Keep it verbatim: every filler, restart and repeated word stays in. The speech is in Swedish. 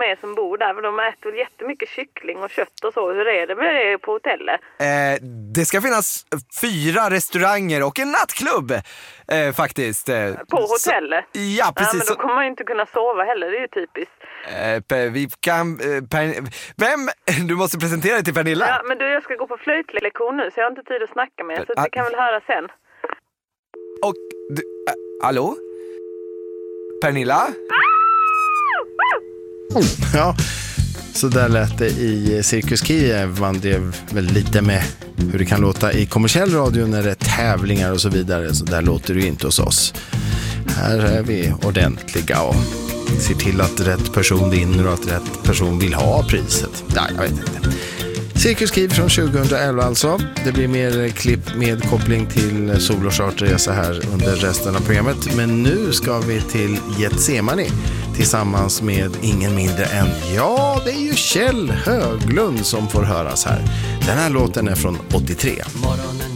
är som bor där. För de äter jättemycket kyckling och kött och så. Hur är det med det på hotellet? Eh, det ska finnas fyra restauranger och en nattklubb eh, faktiskt. Eh, på hotellet? Så, ja, precis. Ja, men då kommer man ju inte kunna sova heller, det är ju typiskt. Eh, vi kan... Eh, per, vem? Du måste presentera dig till Pernilla. Ja, men du, jag ska gå på flöjtlektion nu så jag har inte tid att snacka med. Så vi kan väl höra sen. Och... Du, äh, hallå? Pernilla? Ja, så där lät det i Cirkus Kiev. Man drev väl lite med hur det kan låta i kommersiell radio när det är tävlingar och så vidare. Så där låter det ju inte hos oss. Här är vi ordentliga och ser till att rätt person vinner och att rätt person vill ha priset. Nej, jag vet inte. Cirkus Kiev från tjugohundraelva alltså. Det blir mer klipp med koppling till Sol- och Charterresa här under resten av programmet. Men nu ska vi till Getsemani tillsammans med ingen mindre än, ja, det är ju Kjell Höglund som får höras här. Den här låten är från åttiotre. Morgonen